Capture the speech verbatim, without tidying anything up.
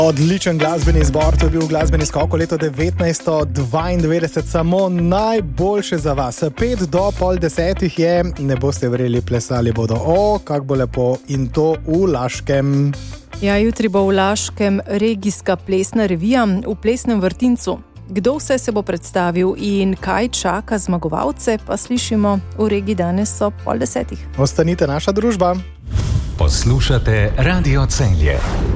Odličen glasbeni izbor, to je bil glasbeni skok v leto devetnajststo dvaindevetdeset, samo najboljše za vas. Pet do pol desetih je, ne boste verjeli, plesali bodo. O, kak bo lepo, in to v Laškem. Ja, jutri bo v Laškem regijska plesna revija v Plesnem vrtincu. Kdo vse se bo predstavil in kaj čaka zmagovalce, pa slišimo v regiji danes ob pol desetih. Ostanite naša družba. Poslušate Radio Celje.